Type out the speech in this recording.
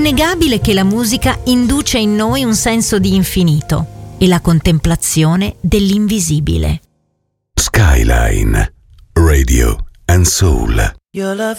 innegabile che la musica induce in noi un senso di infinito e la contemplazione dell'invisibile. Skyline Radio and Soul. Your love